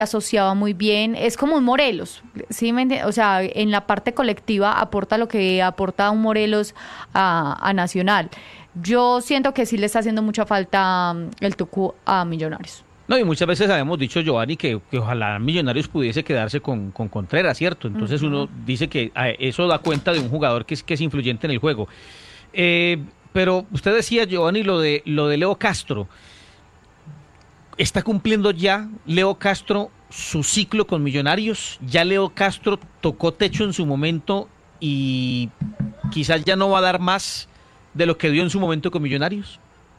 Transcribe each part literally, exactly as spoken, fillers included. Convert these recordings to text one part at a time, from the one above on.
asociaba muy bien, es como un Morelos, ¿sí me entiende? O sea, en la parte colectiva aporta lo que aporta un Morelos a, a Nacional. Yo siento que sí le está haciendo mucha falta mm, el Tucu a Millonarios. No, y muchas veces habíamos dicho, Giovanni, que, que ojalá Millonarios pudiese quedarse con, con Contreras, ¿cierto? Entonces uno dice que eh, eso da cuenta de un jugador que es, que es influyente en el juego. Eh, pero usted decía, Giovanni, lo de, lo de Leo Castro. ¿Está cumpliendo ya Leo Castro su ciclo con Millonarios? ¿Ya Leo Castro tocó techo en su momento y quizás ya no va a dar más de lo que dio en su momento con Millonarios?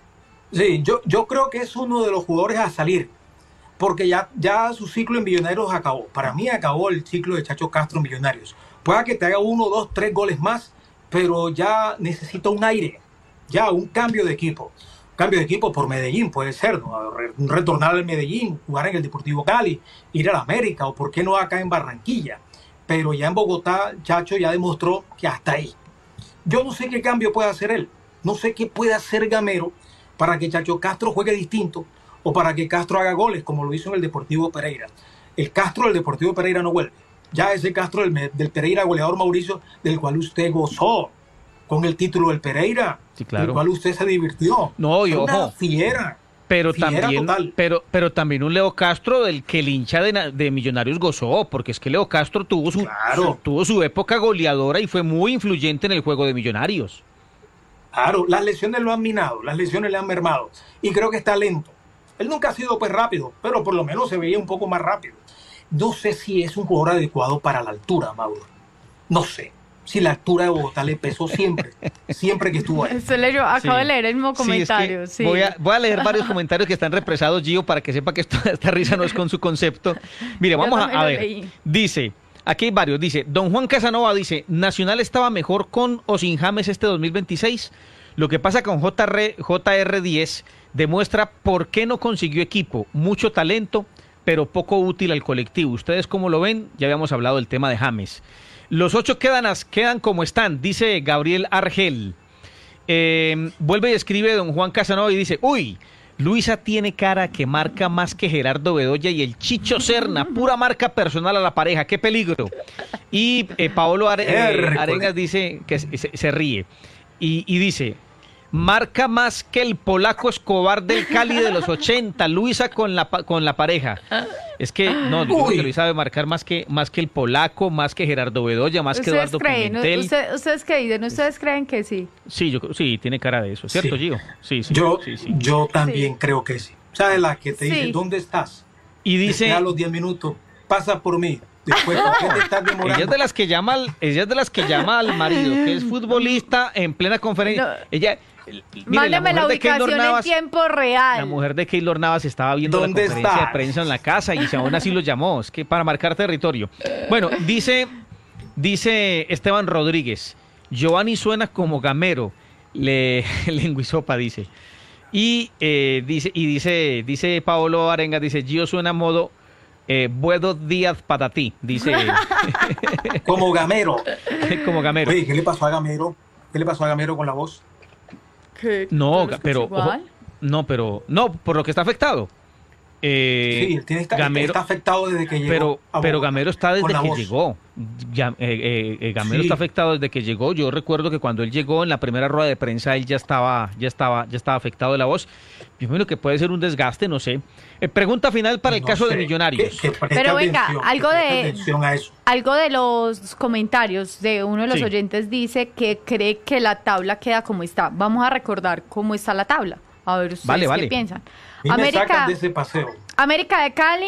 Sí, yo, yo creo que es uno de los jugadores a salir, porque ya, ya su ciclo en Millonarios acabó. Para mí acabó el ciclo de Chacho Castro en Millonarios. Pueda que te haga uno, dos, tres goles más, pero ya necesita un aire, ya un cambio de equipo. Cambio de equipo por Medellín, puede ser, ¿no? Retornar al Medellín, jugar en el Deportivo Cali, ir a la América, o por qué no acá en Barranquilla. Pero ya en Bogotá, Chacho ya demostró que hasta ahí. Yo no sé qué cambio puede hacer él, no sé qué puede hacer Gamero para que Chacho Castro juegue distinto, o para que Castro haga goles, como lo hizo en el Deportivo Pereira. El Castro del Deportivo Pereira no vuelve. Ya ese Castro del, del Pereira goleador Mauricio, del cual usted gozó con el título del Pereira, sí, claro, del cual usted se divirtió. No, y una ojo, fiera. Pero fiera también, total. pero, pero también un Leo Castro del que el hincha de, de Millonarios gozó, porque es que Leo Castro tuvo su, claro. su, tuvo su época goleadora y fue muy influyente en el juego de Millonarios. Claro, las lesiones lo han minado, las lesiones le han mermado, y creo que está lento. Él nunca ha sido pues rápido, pero por lo menos se veía un poco más rápido. No sé si es un jugador adecuado para la altura, Mauro. No sé. Si la altura de Bogotá le pesó siempre, siempre que estuvo ahí. Se leyó, acabo Sí. de leer el mismo comentario. Sí, es que sí. voy, a, voy a leer varios comentarios que están represados, Gio, para que sepa que esto, esta risa no es con su concepto. Mire, vamos a, a ver. Leí. Dice, aquí hay varios. Dice, don Juan Casanova dice, Nacional estaba mejor con o sin James este dos mil veintiséis. Lo que pasa con J R diez demuestra por qué no consiguió equipo. Mucho talento, pero poco útil al colectivo. ¿Ustedes cómo lo ven? Ya habíamos hablado del tema de James. Los ocho quedan, quedan como están, dice Gabriel Argel. Eh, vuelve y escribe don Juan Casanova y dice, uy, Luisa tiene cara que marca más que Gerardo Bedoya y el Chicho Serna, pura marca personal a la pareja, qué peligro. Y eh, Paolo Are eh, Arenas dice que se, se ríe y, y dice, marca más que el polaco Escobar del Cali de los ochenta, Luisa con la, con la pareja. Es que, no, yo creo que Luis sabe marcar más que, más que el polaco, más que Gerardo Bedoya, más que Eduardo creen, Pimentel. ¿Usted, ¿Ustedes qué dicen? ¿Ustedes creen que sí? Sí, yo sí, tiene cara de eso, ¿cierto, sí. Gio? Sí, sí. Yo, sí, sí. yo también sí. creo que sí. ¿Sabes la que te sí. dice, ¿dónde estás? Y dice... a los diez minutos, pasa por mí. Después, ¿por qué te estás demorando? Ella es de las que llama al, ella es de las que llama al marido, que es futbolista en plena conferencia. No. Ella... Mire, mándeme la, la ubicación Navas, en tiempo real. La mujer de Keylor Navas estaba viendo la conferencia estás? de prensa en la casa y aún así lo llamó, es que para marcar territorio. Bueno, dice, dice Esteban Rodríguez, Giovanni suena como Gamero, le lenguisopa, dice. Y eh, dice, y dice, dice Paolo Arenga, dice, Gio suena a modo eh, Buenos días para ti, dice. Como Gamero. Como Gamero. Oye, ¿qué le pasó a Gamero? ¿Qué le pasó a Gamero con la voz? No, pero ojo, no, pero no, por lo que está afectado. Eh, sí, tiene está, Gamero, está afectado desde que llegó. Pero, a pero Gamero está desde que voz. llegó. Ya, eh, eh, Gamero sí. está afectado desde que llegó. Yo recuerdo que cuando él llegó en la primera rueda de prensa él ya estaba, ya estaba, ya estaba afectado de la voz. Yo creo que puede ser un desgaste, no sé. Eh, pregunta final para el no caso sé. de Millonarios. Que, que pero venga, atención, algo de eso. algo de los comentarios de uno de los sí. oyentes dice que cree que la tabla queda como está. Vamos a recordar cómo está la tabla. A ver ustedes vale, qué vale. piensan. Y América, me sacan de ese paseo. América de Cali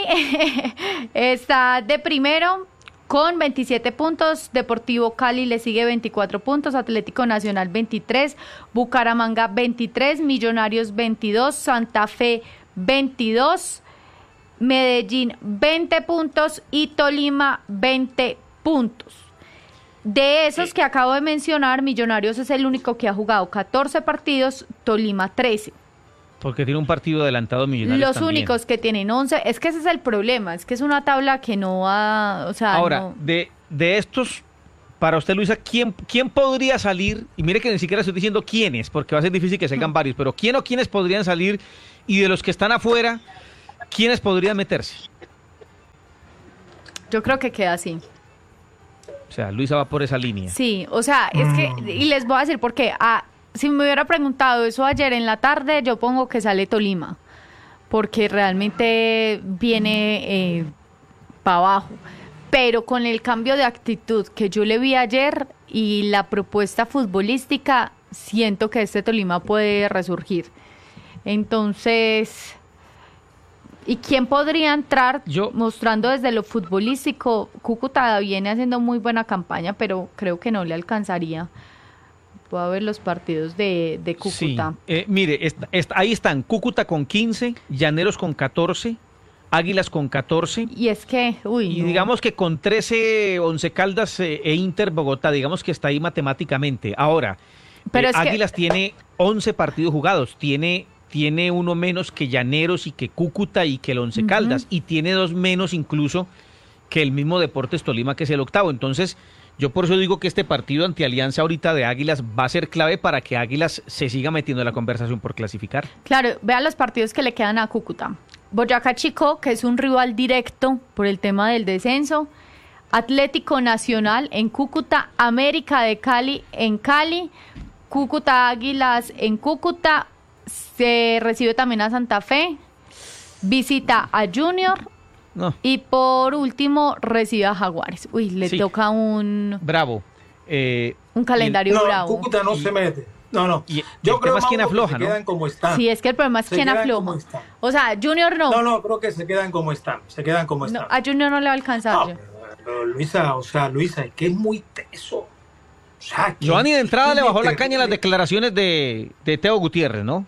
está de primero con veintisiete puntos, Deportivo Cali le sigue veinticuatro puntos, Atlético Nacional veintitrés, Bucaramanga veintitrés, Millonarios veintidós, Santa Fe veintidós, Medellín veinte puntos y Tolima veinte puntos. De esos que acabo de mencionar, Millonarios es el único que ha jugado catorce partidos, Tolima trece. Porque tiene un partido adelantado Millonarios Los también. únicos que tienen once, es que ese es el problema, es que es una tabla que no va, o sea, Ahora, no... de, de estos, para usted, Luisa, ¿quién, ¿quién podría salir? Y mire que ni siquiera estoy diciendo quiénes, porque va a ser difícil que salgan varios, pero ¿quién o quiénes podrían salir? Y de los que están afuera, ¿quiénes podrían meterse? Yo creo que queda así. O sea, Luisa va por esa línea. Sí, o sea, es que, y les voy a decir por qué. Ah, si me hubiera preguntado eso ayer en la tarde, yo pongo que sale Tolima, porque realmente viene eh, para abajo. Pero con el cambio de actitud que yo le vi ayer y la propuesta futbolística, siento que este Tolima puede resurgir. Entonces, ¿y quién podría entrar? Yo, mostrando desde lo futbolístico, Cúcuta viene haciendo muy buena campaña, pero creo que no le alcanzaría. Puedo ver los partidos de, de Cúcuta. Sí. Eh, mire, está, está, ahí están Cúcuta con quince, Llaneros con catorce, Águilas con catorce. Y es que, uy. Y no. digamos que con trece, Once Caldas eh, e Inter Bogotá, digamos que está ahí matemáticamente. Ahora, pero eh, es Águilas que... tiene once partidos jugados, tiene, tiene uno menos que Llaneros y que Cúcuta y que el Once Caldas, uh-huh. y tiene dos menos incluso que el mismo Deportes Tolima, que es el octavo. Entonces, yo por eso digo que este partido ante Alianza ahorita de Águilas va a ser clave para que Águilas se siga metiendo en la conversación por clasificar. Claro, vean los partidos que le quedan a Cúcuta. Boyacá Chicó, que es un rival directo por el tema del descenso. Atlético Nacional en Cúcuta. América de Cali en Cali. Cúcuta Águilas en Cúcuta. Se recibe también a Santa Fe. Visita a Junior. No. Y por último recibe a Jaguares. Uy, le sí. toca un... Bravo. Eh, un calendario no, bravo. Cúcuta no y, se mete. No, no. Y yo creo más quien afloja, ¿no? Quedan como están. Sí, es que el problema es quién afloja. O sea, Junior no. No, no, creo que se quedan como están. Se quedan como están. No, a Junior no le va a alcanzar. No, pero, pero Luisa, o sea, Luisa, es que es muy teso. O sea, Giovanni de entrada le bajó la caña a las declaraciones de, de Teo Gutiérrez, ¿no?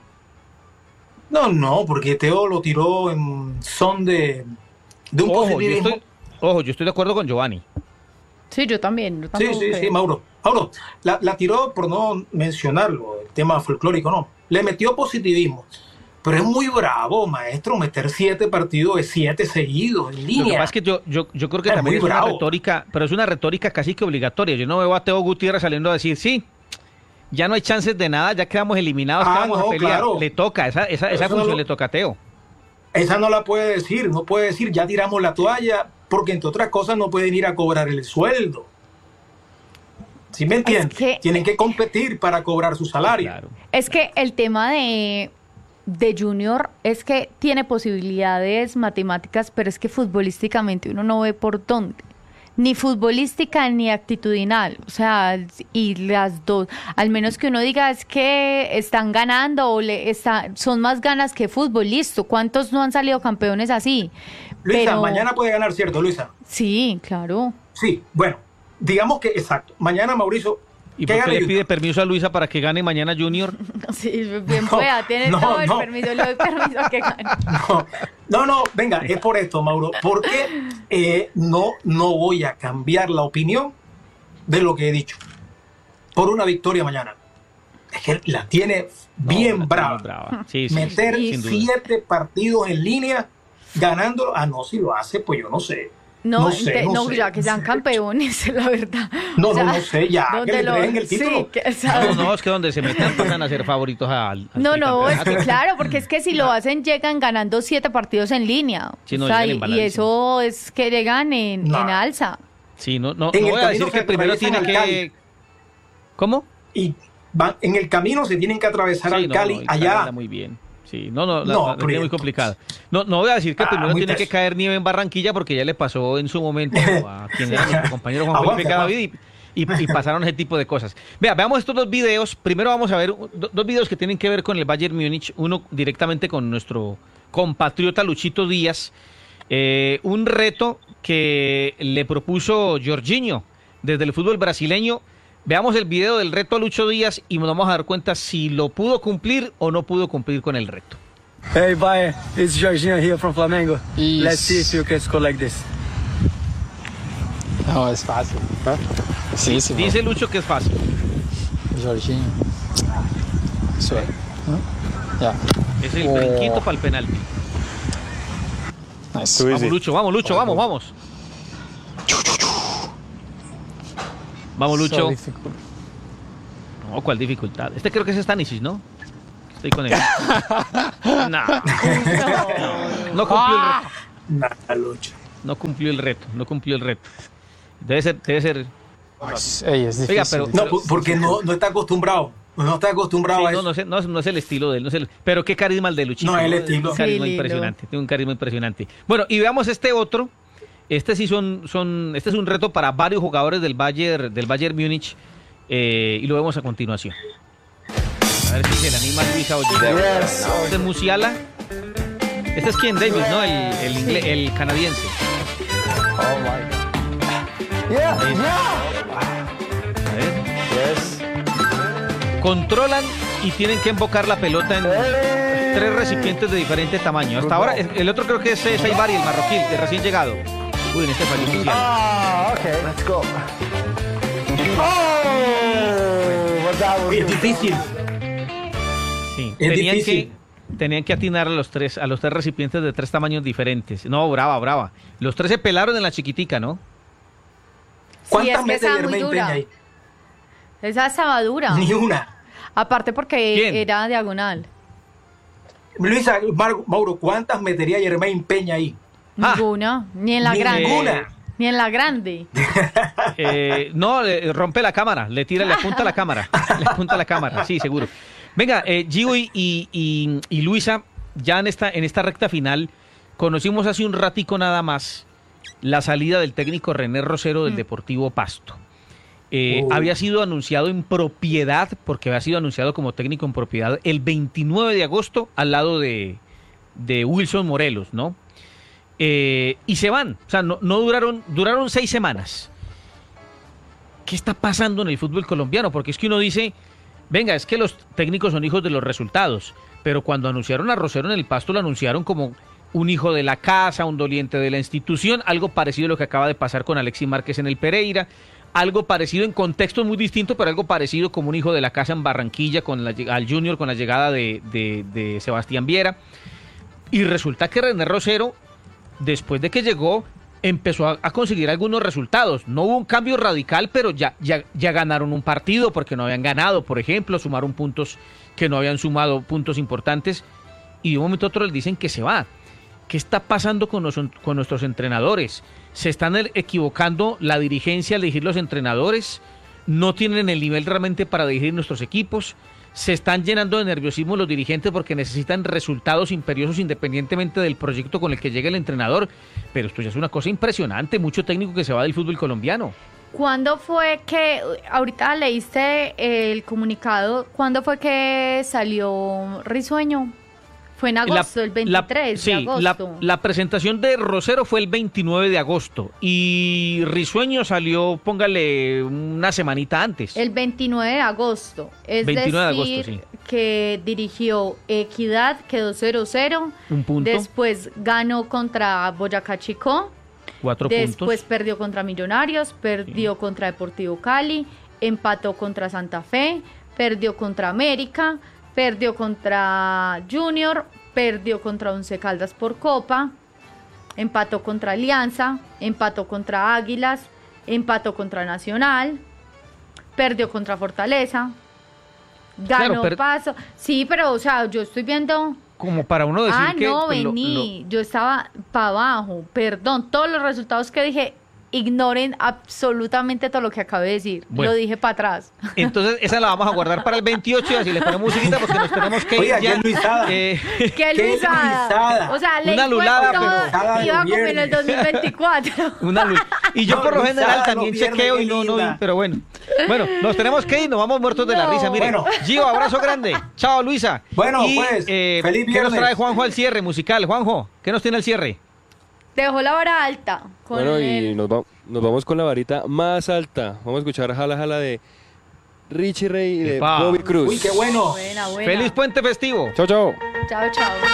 No, no, porque Teo lo tiró en son de, de un ojo, yo estoy, ojo, yo estoy de acuerdo con Giovanni. Sí, yo también. Yo sí, sí, sí, Mauro. Mauro, la, la tiró por no mencionarlo, el tema folclórico, no. Le metió positivismo. Pero es muy bravo, maestro, meter siete partidos de siete seguidos en línea. Lo que pasa es que yo, yo, yo creo que es también es bravo. Una retórica, pero es una retórica casi que obligatoria. Yo no veo a Teo Gutiérrez saliendo a decir, sí, ya no hay chances de nada, ya quedamos eliminados, ah, quedamos no, a pelear. Claro. Le toca, esa, esa, esa función no, le toca a Teo. Esa no la puede decir, no puede decir, ya tiramos la toalla, porque entre otras cosas no pueden ir a cobrar el sueldo. ¿Sí me entiendes? Es que, tienen que competir para cobrar su salario. Claro. Es que el tema de, de Junior es que tiene posibilidades matemáticas, pero es que futbolísticamente uno no ve por dónde. Ni futbolística ni actitudinal. O sea, y las dos. Al menos que uno diga es que están ganando o le está, son más ganas que fútbol. Listo. ¿Cuántos no han salido campeones así? Luisa, pero... mañana puede ganar, ¿cierto, Luisa? Sí, claro. Sí, bueno. Digamos que, exacto, mañana Mauricio... ¿Y por qué le pide permiso a Luisa para que gane mañana Junior? Sí, bien no, pueda, tiene no, todo el no. permiso, le doy permiso a que gane. No, no, no, venga, es por esto, Mauro, porque eh, no, no voy a cambiar la opinión de lo que he dicho por una victoria mañana. Es que la tiene bien no, la brava. Tiene brava. Sí, sí, meter sí, siete partidos en línea ganándolo. Ah, no, si lo hace, pues yo no sé. No, no, sé, te, no, no sé, ya que sean campeones, la verdad. No, o sea, no, no sé, ya, que le den el título. Sí, que, o sea, no, no, es que donde se metan pasan a ser favoritos al, al No, no, es que claro, porque es que si lo hacen llegan ganando siete partidos en línea. Sí, no, o sea, y, y eso es que llegan en, no. en alza. Sí, no, no, no voy a decir que primero tiene que... Cali. ¿Cómo? Y van, en el camino se tienen que atravesar sí, al no, Cali, no, allá. Muy bien. Sí, no, no, la, no, la, la tiene muy complicada. No, no voy a decir que ah, primero tiene teso. que caer nieve en Barranquilla porque ya le pasó en su momento a quien era nuestro compañero Juan Felipe Cadavid y, y, y pasaron ese tipo de cosas. Vea, veamos estos dos videos. Primero vamos a ver do, dos videos que tienen que ver con el Bayern Múnich. Uno directamente con nuestro compatriota Luchito Díaz. Eh, un reto que le propuso Jorginho desde el fútbol brasileño. Veamos el video del reto a Lucho Díaz y nos vamos a dar cuenta si lo pudo cumplir o no pudo cumplir con el reto. Hey Bayern, it's Jorginho here from Flamengo. Yes. Let's see if you can score like this. No, es fácil. ¿Eh? Sí, sí. Dice Lucho que es fácil. Jorginho. Eso es. ¿Eh? Ya. Es el brinquito oh. para el penalti. Nice. Vamos Lucho, vamos Lucho, oh, vamos, vamos. Vamos, Lucho. So no, ¿cuál dificultad? Este creo que es Stanisic, ¿no? Estoy con él. no. No, no cumplió ah. el... Nada, Lucho. no cumplió el reto, no cumplió el reto. Debe ser, debe ser. Ey, es difícil. Oiga, pero, No, porque no, no está acostumbrado. No está acostumbrado sí, a no, eso. no, es, no, no es el estilo de él. No es el, pero qué carisma el de Luchito. No, el ¿no? estilo. Un carisma Sí, impresionante. Tiene un carisma impresionante. Bueno, y veamos este otro. Este sí son, son, este es un reto para varios jugadores del Bayern, del Bayern Múnich. Eh, y lo vemos a continuación. A ver si se le anima Luisa Ollera. Este es Musiala. Este es Ken Davis, ¿no? El, el, ingle- el canadiense. Oh my God. Yeah, A ver. Yes. Controlan y tienen que embocar la pelota en tres recipientes de diferente tamaño. Hasta ahora, el otro creo que es eh, Saibari, el marroquí, de recién llegado. Uy, en este falló Musiala. Ah, okay, let's go. Oh, but that was Es difícil. Sí, Es tenían difícil. que tenían que atinar a los tres a los tres recipientes de tres tamaños diferentes. No, brava, brava. Los tres se pelaron en la chiquitica, ¿no? Sí, ¿Cuántas es que mete esa muy Germain dura. Peña ahí? Esa estaba dura. Ni una. Aparte porque ¿Quién? era diagonal. Luisa, Mar- Mauro, ¿cuántas metería Germain Peña ahí? Ah. Ninguna. Ni en la Ni grande. ninguna. Ni en la grande. Eh, no, le rompe la cámara, le tira, le apunta la cámara, le apunta la cámara, sí, seguro. Venga, eh, Gio y, y, y- y Luisa, ya en esta, en esta recta final, conocimos hace un ratico nada más la salida del técnico René Rosero del Deportivo Pasto. Eh, Oh. Había sido anunciado en propiedad, porque había sido anunciado como técnico en propiedad el veintinueve de agosto al lado de, de Wilson Morelos, ¿no? Eh, y se van, o sea, no, no duraron, duraron seis semanas. ¿Qué está pasando en el fútbol colombiano? Porque es que uno dice, venga, es que los técnicos son hijos de los resultados, pero cuando anunciaron a Rosero en el Pasto lo anunciaron como un hijo de la casa, un doliente de la institución, algo parecido a lo que acaba de pasar con Alexis Márquez en el Pereira, algo parecido en contextos muy distintos, pero algo parecido como un hijo de la casa en Barranquilla con la, lleg- al Junior con la llegada de, de- de Sebastián Viera. Y resulta que René Rosero, después de que llegó, empezó a, a conseguir algunos resultados. No hubo un cambio radical, pero ya, ya, ya ganaron un partido porque no habían ganado, por ejemplo, sumaron puntos que no habían sumado, puntos importantes, y de un momento a otro les dicen que se va. ¿Qué está pasando con, los, con nuestros entrenadores? ¿Se están el- equivocando la dirigencia al dirigir los entrenadores? ¿No tienen el nivel realmente para dirigir nuestros equipos? ¿Se están llenando de nerviosismo los dirigentes porque necesitan resultados imperiosos independientemente del proyecto con el que llegue el entrenador? Pero esto ya es una cosa impresionante, mucho técnico que se va del fútbol colombiano. ¿Cuándo fue que, ahorita leíste el comunicado, cuándo fue que salió Risueño? Fue en agosto, el veintitrés sí, de agosto. La, la presentación de Rosero fue el veintinueve de agosto y Risueño salió, póngale, una semanita antes. El veintinueve de agosto. Es veintinueve de decir, agosto, sí. que dirigió Equidad, quedó cero cero. Un punto. Después ganó contra Boyacá Chicó. Cuatro Después puntos. perdió contra Millonarios, perdió Sí. contra Deportivo Cali, empató contra Santa Fe, perdió contra América, perdió contra Junior, perdió contra Once Caldas por Copa, empató contra Alianza, empató contra Águilas, empató contra Nacional, perdió contra Fortaleza, ganó Claro, per- Paso. Sí, pero o sea, yo estoy viendo... Como para uno decir Ah, que... no, pues, lo- vení. Yo estaba para abajo. Perdón, todos los resultados que dije, ignoren absolutamente todo lo que acabé de decir. Bueno. Lo dije para atrás. lo- entonces esa la vamos a guardar para el veintiocho y así le ponemos musiquita porque nos tenemos que ir Oiga, ya. qué Luisada. Eh, ¡Qué ¡Qué luisada! luisada! O sea, le Una lulada, todo, pero cada iba como en el viernes. dos mil veinticuatro. una luz. Y yo No, por lo Luisada, general los también viernes, chequeo qué y no, no, linda. pero bueno. Bueno, nos tenemos que ir, nos vamos muertos de la No. risa. Mire, Bueno. Gio, abrazo grande. Chao, Luisa. Bueno, Y, pues, eh, feliz ¿qué nos viernes. trae Juanjo al cierre musical? Juanjo, ¿qué nos tiene el cierre? Dejó la vara alta. Con Bueno, y el- nos, va- nos vamos con la varita más alta. Vamos a escuchar Jala Jala de Richie Ray y de Epa. Bobby Cruz. Uy, qué bueno. Buena, buena. Feliz puente festivo. Chao, chao. Chao, chao.